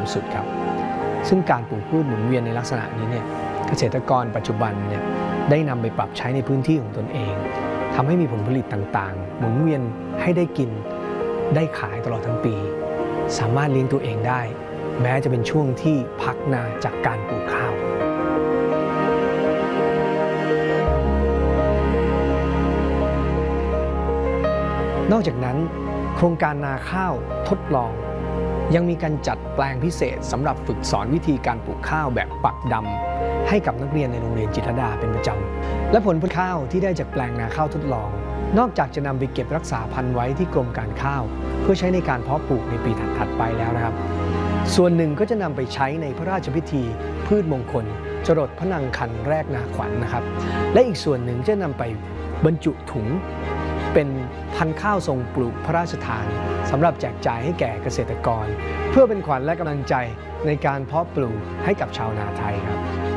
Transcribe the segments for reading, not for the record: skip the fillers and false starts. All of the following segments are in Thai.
งสุดครับซึ่งการปลูกพืชหมุนเวียนในลักษณะนี้เนี่ยเกษตรกรปัจจุบันเนี่ยได้นำไปปรับใช้ในพื้นที่ของตนเองทำให้มีผลผลิตต่างๆหมุนเวียนให้ได้กินได้ขายตลอดทั้งปีสามารถเลี้ยงตัวเองได้แม้จะเป็นช่วงที่พักนาจากการปลูกข้าวนอกจากนั้นโครงการนาข้าวทดลองยังมีการจัดแปลงพิเศษสำหรับฝึกสอนวิธีการปลูกข้าวแบบปักดำให้กับนักเรียนในโรงเรียนจิตรลดาเป็นประจำและผลข้าวที่ได้จากแปลงนาข้าวทดลองนอกจากจะนำไปเก็บรักษาพันธุ์ไว้ที่กรมการข้าวเพื่อใช้ในการเพาะปลูกในปีถัดๆไปแล้วนะครับส่วนหนึ่งก็จะนำไปใช้ในพระราชพิธีพืชมงคลจรดพระนางคันแรกนาขวัญนะครับและอีกส่วนหนึ่งจะนำไปบรรจุถุงเป็นพันธุ์ข้าวทรงปลูกพระราชทานสำหรับแจกจ่ายให้แก่เกษตรกรเพื่อเป็นขวัญและกำลังใจในการเพาะปลูกให้กับชาวนาไทยครับ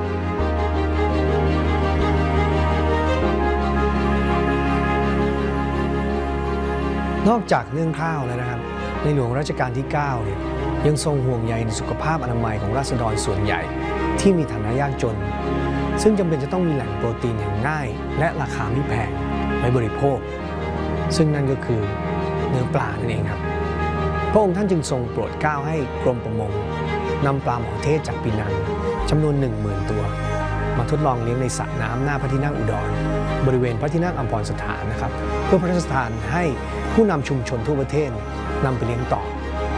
นอกจากเรื่องข้าวแล้วนะครับในหลวงรัชกาลที่9เนี่ยยังทรงห่วงใยในสุขภาพอนามัยของราษฎรส่วนใหญ่ที่มีฐานะยากจนซึ่งจำเป็นจะต้องมีแหล่งโปรตีนอย่างง่ายและราคาไม่แพงไว้บริโภคซึ่งนั่นก็คือเนื้อปลานั่นเองครับพระองค์ท่านจึงทรงโปรดเกล้าให้กรมประมงนำปลาหมอเทศจากปีนังจำนวน 10,000 ตัวมาทดลองเลี้ยงในสระน้ำหน้าพระที่นั่งอุดรบริเวณพระที่นั่งอัมพรสถานนะครับเพื่อพระราชทานให้ผู้นำชุมชนทั่วประเทศนำไปเลี้ยงต่อ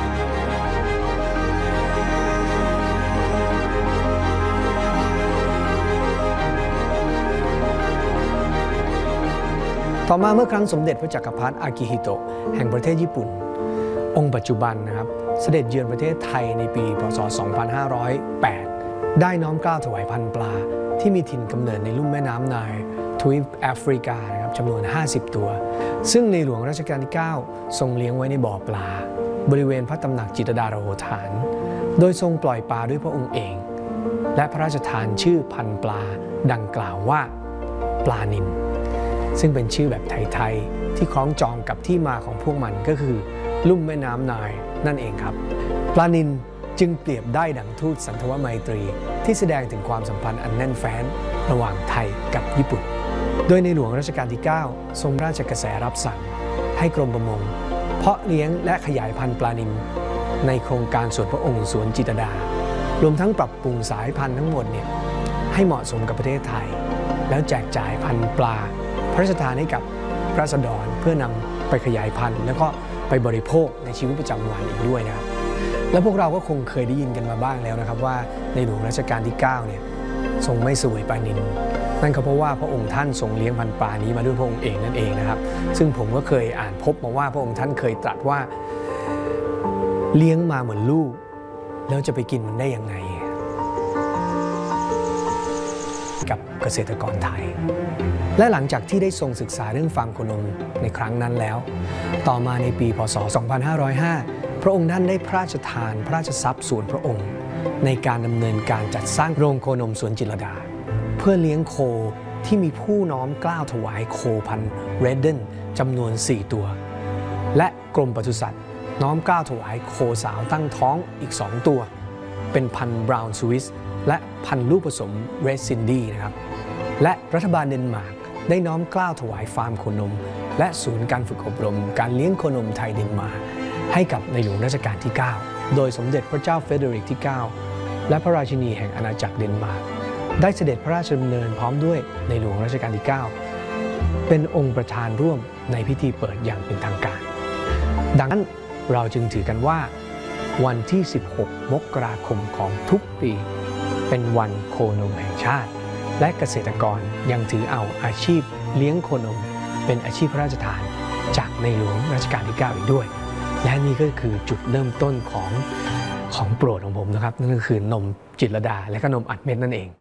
ต่อมาเมื่อครั้งสมเด็จพระจักรพรรดิอากิฮิโตะแห่งประเทศญี่ปุ่นองค์ปัจจุบันนะครับเสด็จเยือนประเทศไทยในปีพ.ศ. 2508ได้น้อมเกล้าถวายพันธุ์ปลาที่มีถิ่นกำเนิดในลุ่มแม่น้ำไนล์ทวีปแอฟริกานะครับจำนวน50ตัวซึ่งในหลวงรัชกาลที่9ทรงเลี้ยงไว้ในบ่อปลาบริเวณพระตำหนักจิตรลดาโรโหฐานโดยทรงปล่อยปลาด้วยพระองค์เองและพระราชทานชื่อพันธุ์ปลาดังกล่าวว่าปลานิลซึ่งเป็นชื่อแบบไทยๆที่คล้องจองกับที่มาของพวกมันก็คือลุ่มแม่น้ำไนล์นั่นเองครับปลานิลจึงเปรียบได้ดังทูตสันทวไมตรีที่แสดงถึงความสัมพันธ์อันแน่นแฟ้นระหว่างไทยกับญี่ปุ่นโดยในหลวงรัชกาลที่9ทรงราชกระแสรับสั่งให้กรมประมงเพาะเลี้ยงและขยายพันธุ์ปลานิลในโครงการสวนพระองค์สวนจิตรลดารวมทั้งปรับปรุงสายพันธุ์ทั้งหมดเนี่ยให้เหมาะสมกับประเทศไทยแล้วแจกจ่ายพันธุ์ปลาพระราชทานให้กับราษฎรเพื่อนำไปขยายพันธุ์แล้วก็ไปบริโภคในชีวิตประจำวันอีกด้วยนะครับและพวกเราก็คงเคยได้ยินกันมาบ้างแล้วนะครับว่าในหลวงรัชกาลที่9เนี่ยทรงไม่เสวยปลานิลนั่นก็เพราะว่าพระองค์ท่านทรงเลี้ยงพันธุ์ปลานี้มาด้วยพระองค์เองนั่นเองนะครับซึ่งผมก็เคยอ่านพบมาว่าพระองค์ท่านเคยตรัสว่าเลี้ยงมาเหมือนลูกแล้วจะไปกินมันได้ยังไงกับเกษตรกรไทยและหลังจากที่ได้ทรงศึกษาเรื่องฟาร์มโคนมในครั้งนั้นแล้วต่อมาในปีพ.ศ. 2505พระองค์ท่านได้พระราชทานพระราชทรัพย์ส่วนพระองค์ในการดำเนินการจัดสร้างโรงโคนมสวนจิตรลดาเพื่อเลี้ยงโคที่มีผู้น้อมเกล้าถวายโคพันธุ์เรดเดนจำนวน4ตัวและกรมปศุสัตว์น้อมเกล้าถวายโคสาวตั้งท้องอีก2ตัวเป็นพันธุ์บราวน์สวิสและพันธุ์ลูกผสมเรดซินดี้นะครับและรัฐบาลเดนมาร์กได้น้อมเกล้าถวายฟาร์มโคนมและศูนย์การฝึกอบรมการเลี้ยงโคนมไทยเดนมาร์กให้กับในหลวงรัชกาลที่9โดยสมเด็จพระเจ้าเฟเดริกที่9และพระราชินีแห่งอาณาจักรเดนมาร์กได้เสด็จพระราชดำเนินพร้อมด้วยในหลวงรัชกาลที่9เป็นองค์ประธานร่วมในพิธีเปิดอย่างเป็นทางการดังนั้นเราจึงถือกันว่าวันที่16 มกราคมของทุกปีเป็นวันโคนมแห่งชาติและเกษตรกรยังถือเอาอาชีพเลี้ยงโคนมเป็นอาชีพพระราชทานจากในหลวงรัชกาลที่9อีกด้วยและนี่ก็คือจุดเริ่มต้นของโปรดของผมนะครับนั่นก็คือนมจิตรลดาและก็นมอัดเม็ดนั่นเอง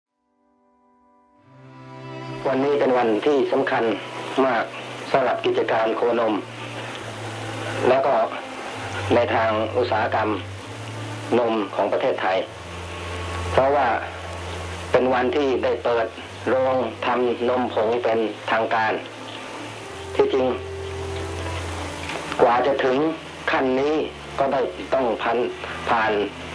วันนี้เป็นวันที่สำคัญมากสำหรับกิจการโคนมแล้วก็ในทางอุตสาหกรรมนมของประเทศไทยเพราะว่าเป็นวันที่ได้เปิดโรงทำนมผงเป็นทางการที่จริงกว่าจะถึงขั้นนี้ก็ได้ต้องผ่าน